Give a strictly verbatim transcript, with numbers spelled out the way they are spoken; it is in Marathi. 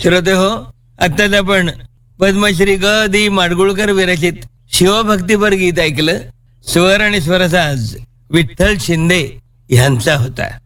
श्रोते हो, आत्ताच आपण पद्मश्री ग दी माडगुळकर विरचित शिवभक्तीपर गीत ऐकलं. स्वर आणि स्वरसाज विठ्ठल शिंदे यांचा होता.